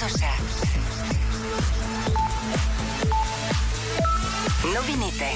слуша. Новините.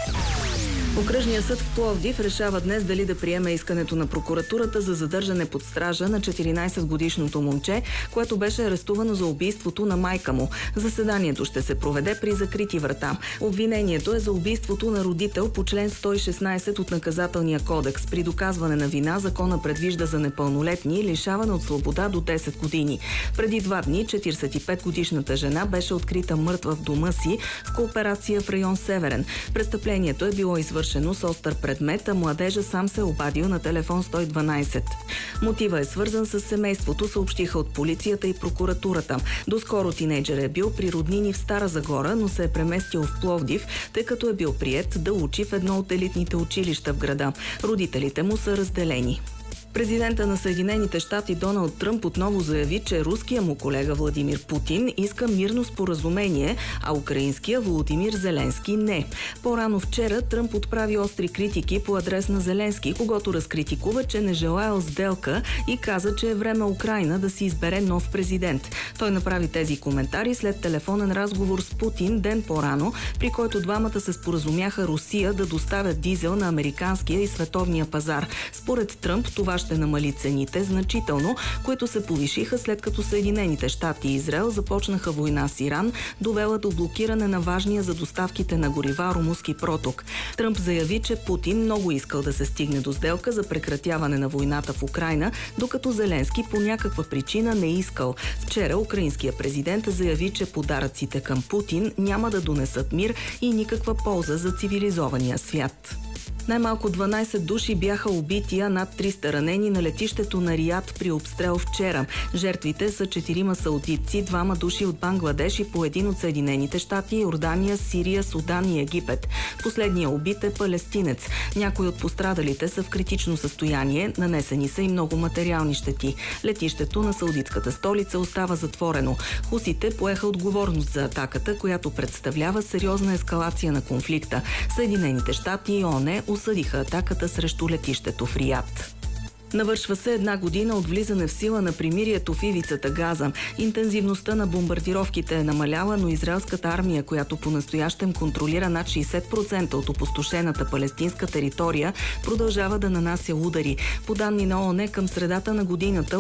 Окръжният съд в Пловдив решава днес дали да приеме искането на прокуратурата за задържане под стража на 14-годишното момче, което беше арестувано за убийството на майка му. Заседанието ще се проведе при закрити врата. Обвинението е за убийството на родител по член 116 от Наказателния кодекс. При доказване на вина закона предвижда за непълнолетни лишаване от свобода до 10 години. Преди 2 дни 45-годишната жена беше открита мъртва в дома си в кооперация в район Северен. Престъплението е било извършено с остър предмет, а младежа сам се обадил на телефон 112. Мотива е свързан с семейството, съобщиха от полицията и прокуратурата. Доскоро тинейджер е бил при роднини в Стара Загора, но се е преместил в Пловдив, тъй като е бил приет да учи в едно от елитните училища в града. Родителите му са разделени. Президента на Съединените щати Доналд Тръмп отново заяви, че руският му колега Владимир Путин иска мирно споразумение, а украинския Володимир Зеленски не. По-рано вчера Тръмп отправи остри критики по адрес на Зеленски, когото разкритикува, че не желаял сделка и каза, че е време Украйна да си избере нов президент. Той направи тези коментари след телефонен разговор с Путин ден по-рано, при който двамата се споразумяха Русия да доставят дизел на американския и световния пазар. Според Тръмп това ще намали цените значително, които се повишиха след като Съединените щати и Израел започнаха война с Иран, довела до блокиране на важния за доставките на горива Румунски проток. Тръмп заяви, че Путин много искал да се стигне до сделка за прекратяване на войната в Украйна, докато Зеленски по някаква причина не искал. Вчера украинският президент заяви, че подаръците към Путин няма да донесат мир и никаква полза за цивилизования свят. Най-малко 12 души бяха убити, а над 300 ранени на летището на Риад при обстрел вчера. Жертвите са 4 саудитци, 2 души от Бангладеш и по 1 от Съединените щати, Йордания, Сирия, Судан и Египет. Последният убит е палестинец. Някои от пострадалите са в критично състояние, нанесени са и много материални щети. Летището на саудитската столица остава затворено. Хусите поеха отговорност за атаката, която представлява сериозна ескалация на конфликта. Съединените щати и ООН осъдиха атаката срещу летището в Риад. Навършва се 1 година от влизане в сила на примирието в ивицата Газа. Интензивността на бомбардировките е намаляла, но израелската армия, която по-настоящем контролира над 60% от опустошената палестинска територия, продължава да нанася удари. По данни на ООН, към средата на годината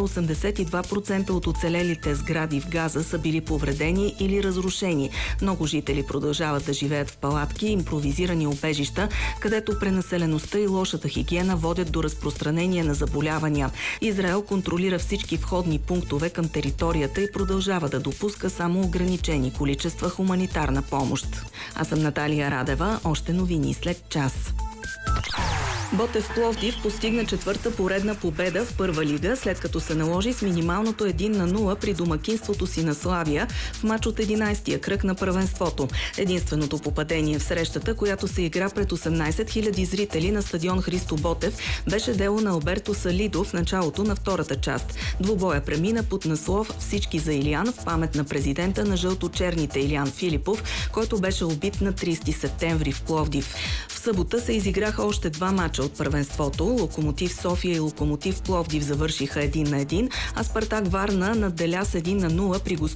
82% от оцелелите сгради в Газа са били повредени или разрушени. Много жители продължават да живеят в палатки и импровизирани убежища, където пренаселеността и лошата хигиена водят до разпространение на заболявания. Израел контролира всички входни пунктове към територията и продължава да допуска само ограничени количества хуманитарна помощ. Аз съм Наталия Радева. Още новини след час. Ботев Пловдив постигна 4-та поредна победа в първа лига, след като се наложи с минималното 1-0 при домакинството си на Славия в мач от 11-тия кръг на първенството. Единственото попадение в срещата, която се игра пред 18 000 зрители на стадион Христо Ботев, беше дело на Алберто Салидо в началото на втората част. Двубоя премина под наслов "Всички за Илиян" в памет на президента на жълто-черните Илиян Филипов, който беше убит на 30 септември в Пловдив. В събота се изиграха още 2 мача от първенството. Локомотив София и Локомотив Пловдив завършиха 1-1, а Спартак Варна надделя с 1-0 при гостуването